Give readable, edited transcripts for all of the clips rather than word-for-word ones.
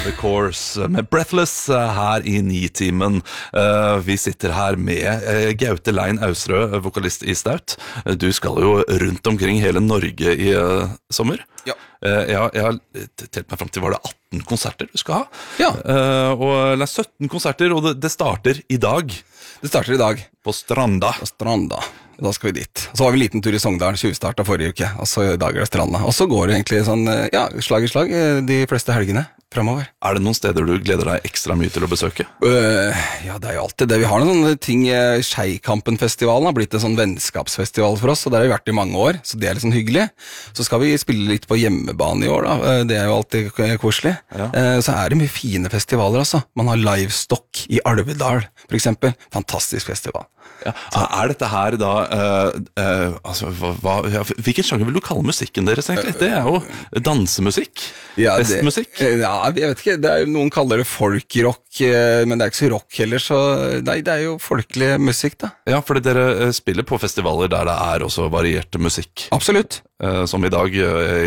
The Course med Breathless her i Nitimen. Vi sitter her med Gaute Lein Ausrød, vokalist i Staut. Du skal jo rundt omkring hele Norge i sommer. Ja. Jeg har telt meg frem til, var det 18 konserter du skal ha? Ja. Og det er 17 konserter, og det starter i dag. Det starter i dag. På Stranda. På Stranda. Da skal vi dit. Så var vi en liten tur i Sogndal, 20-startet forrige uke, og så i dag er det Stranda. Og så går det egentlig sånn, ja, slag i slag de fleste helgene fremover. Er det noen steder du gleder deg ekstra mye til å besøke? Ja, det er jo alltid det. Vi har noen sånne ting. Skeikampen-festivalen har blitt en sånn vennskapsfestival for oss, og det har vi vært i mange år, så det er litt sånn hyggelig. Så skal vi spille litt på hjemmebane i år da, det er jo alltid koselig. Ja. Så er det mye fine festivaler også. Man har Livestock i Alvedal, for eksempel. Fantastisk festival. Ja. Er dette her da hvilken sjanger vil du kalle musikken deres egentlig? Det er jo dansemusikk, festmusikk. Ja, jeg vet ikke, noen kaller det folkrock, men det er ikke så rock heller, så nei, det er jo folkelig musikk da. Ja, fordi dere spiller på festivaler der det er også variert musikk. Absolutt. Som i dag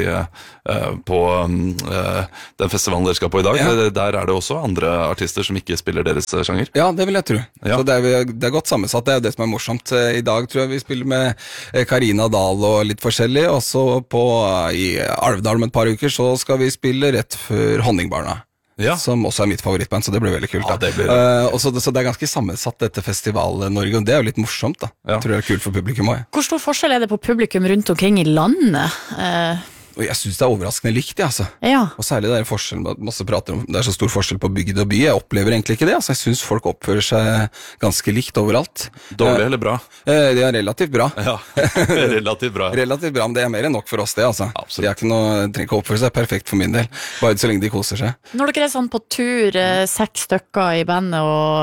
på den festivalen dere skal på i dag, ja. Der er det også andre artister som ikke spiller deres sjanger. Ja, det vil jeg tro. Ja. Så det er godt sammensatt, det er det som er morsomt. I dag tror jeg vi spiller med Karina Dahl og litt forskjellig, og så i Alvdal om et par uker så skal vi spille rett før Honningbarna. Ja. Som også er mitt favorittband, så det blir veldig kult. Ja, det blir... så det er ganske sammensatt dette Festival-Norge, og det er jo litt morsomt da. Ja. Jeg tror det er kult for publikum også. Hvor stor forskjell er det på publikum rundt omkring i landet? Og jeg synes det er overraskende likt, altså. Ja. Og særlig det er forskjellen, masse prater om, det er så stor forskjell på bygd og by. Jeg opplever egentlig ikke det, altså. Jeg synes folk oppfører seg ganske likt overalt. Dårlig eller bra? Det er relativt bra. Ja, relativt bra. Relativt bra, men det er mer enn nok for oss det, altså. Absolutt. De trenger ikke å oppføre seg perfekt for min del, bare så lenge de koser seg. Når dere er sånn på tur, 6 stykker i bandet,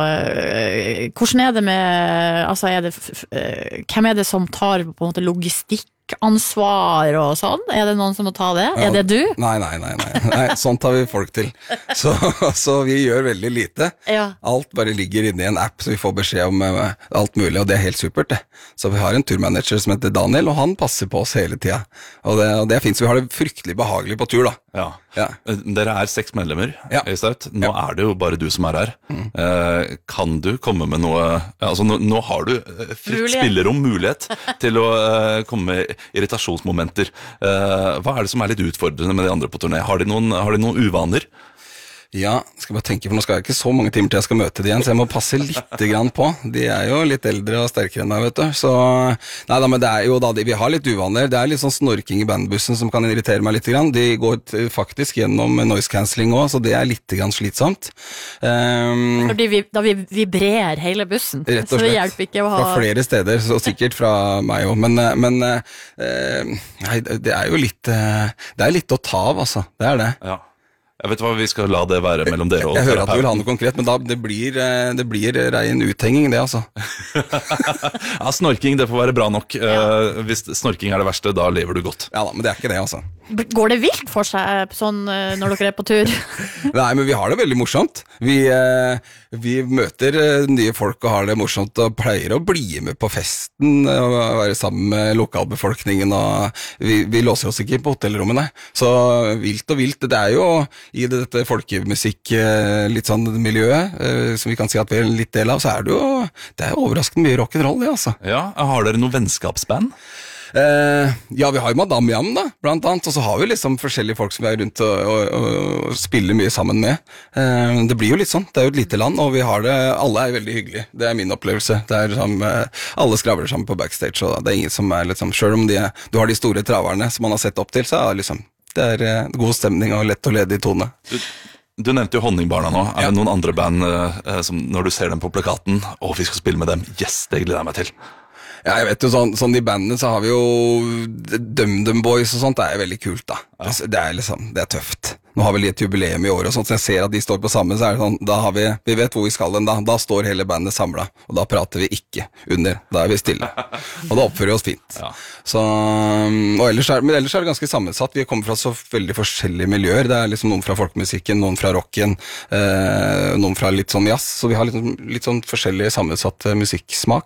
og hvordan er det med, altså hvem er det som tar på en måte logistikk? Ansvar og sånn? Er det noen som må ta det? Ja, er det du? Nei, sånt har vi folk til. Så vi gjør veldig lite. Ja. Alt bare ligger inne i en app, så vi får beskjed om alt mulig, og det er helt supert det. Så vi har en turmanager som heter Daniel, og han passer på oss hele tiden. Og det er fint, så vi har det fryktelig behagelig på tur da. Ja. Ja. Dere er 6 medlemmer i Staut. Nå er det jo bare du som er her. Kan du komme med noe, altså nå har du fritt spillerom, mulighet til å komme med irritasjonsmomenter. Hva er det som er litt utfordrende med de andre på turné? Har de noen uvaner? Ja, skal bare tenke, for nå skal jeg ikke så mange timer til jeg skal møte de igjen, så jeg må passe litt grann på. De er jo litt eldre og sterkere enn meg, vet du. Så, nei da, men det er jo da, vi har litt uvaner. Det er litt sånn snorking i bandbussen som kan irritere meg litt grann. De går faktisk gjennom noise cancelling også, så det er litt grann slitsomt. Fordi da vi vibrerer hele bussen, rett og slett, så det hjelper ikke å ha... Fra flere steder, så sikkert fra meg også, men nei, det er jo litt, det er litt å ta av, altså. Det er det. Ja. Jeg vet hva, vi skal la det være mellom dere og jeg hører at du vil ha noe konkret, men da, det blir rein uthenging det, altså. Ja, snorking, det får være bra nok. Hvis snorking er det verste, da lever du godt. Ja da, men det er ikke det, altså. Går det vilt for seg sånn når dere er på tur? Nei, men vi har det veldig morsomt. Vi møter nye folk og har det morsomt og pleier å bli med på festen og være sammen med lokalbefolkningen, og vi låser oss ikke på hotellrommene. Så vilt og vilt, det er jo i dette folkemusikk litt sånn miljøet, som vi kan si at vi er en litt del av, så er det er overraskende mye rock'n'roll, det, altså. Ja, har dere noe vennskapsband? Ja, vi har jo Madame Jam da, blant annet, og så har vi liksom forskjellige folk som vi er rundt og spiller mye sammen med. Det blir jo litt sånn, det er jo et lite land, og vi har det, alle er veldig hyggelige, det er min opplevelse. Det er sånn, alle skravler sammen på backstage, og det er ingen som er liksom, selv om du har de store traverne som man har sett opp til, så er det liksom, det er god stemning og lett og ledig tone. Du nevnte jo Honningbarna nå. Er det noen andre band som når du ser dem på plakaten, vi skal spille med dem, yes, det gleder jeg meg til? Ja, jeg vet jo, sånn i bandene så har vi jo DumDum Boys og sånt, det er veldig kult da. Ja. Det er liksom, det er tøft. Nå har vi litt jubileum i år og sånt, så jeg ser at de står på samme, så er det sånn, da har vi vet hvor vi skal den da står hele bandet samlet, og da prater vi ikke under, da er vi stille. Og da oppfører vi oss fint. Ja. Så, og ellers er det ganske sammensatt, vi kommer fra så veldig forskjellige miljøer, det er liksom noen fra folkemusikken, noen fra rocken, noen fra litt sånn jazz, så vi har litt sånn forskjellig sammensatt musikksmak da.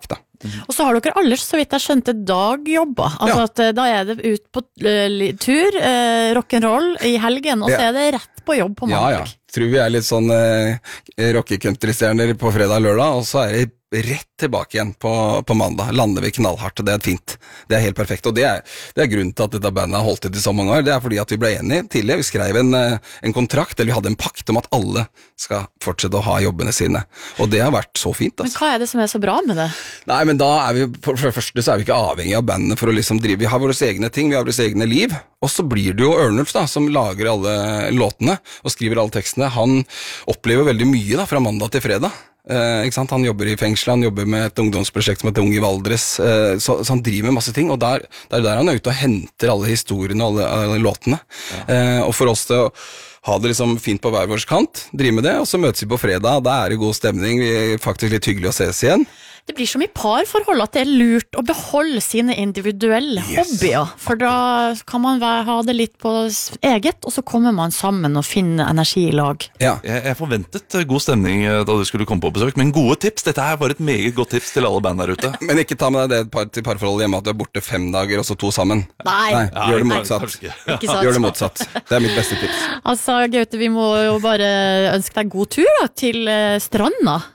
Og så har dere aldri, så vidt jeg skjønte, dagjobber. Altså at da er det ut på tur, rock'n'roll i helgen, og så er det rett på jobb på mandag. Tror vi er litt sånn rock-country-stjerner på fredag og lørdag, og så er det rett tilbake igjen på mandag. Lander vi knallhardt, og det er fint. Det er helt perfekt, og det er grunnen til at dette bandet har holdt ut i så mange år. Det er fordi at vi ble enige tidligere. Vi skrev en kontrakt, eller vi hadde en pakt om at alle skal fortsette å ha jobbene sine. Og det har vært så fint. Altså. Men hva er det som er så bra med det? Nei, men da er vi, for det første så er vi ikke avhengig av bandene for å liksom drive. Vi har våre egne ting, vi har våre egne liv. Og så blir det jo Ørnulf da, som lager alle låtene og skriver alle tekstene. Han opplever veldig mye da, fra mandag til fredag. Ikke sant? Han jobber i fengsel, han jobber med et ungdomsprosjekt som heter Ung i Valdres, så han driver med masse ting, og det er der han er ute og henter alle historiene og alle låtene. Og for oss til å ha det liksom fint på hver vår kant, drive med det, og så møtes vi på fredag, da er det god stemning, vi er faktisk litt hyggelig å ses igjen. Det blir som i parforhold at det er lurt å beholde sine individuelle hobbyer, for da kan man ha det litt på eget, og så kommer man sammen og finner energi i lag. Ja. Jeg forventet god stemning da du skulle komme på besøk, men gode tips, dette her var et meget godt tips til alle band der ute. Men ikke ta med deg det til parforholdet hjemme at du er borte 5 dager og så 2 sammen. Nei, gjør det motsatt. Ikke sant? Gjør det motsatt. Det er mitt beste tips. Altså, Gaute, vi må jo bare ønske deg god tur da, til stranda.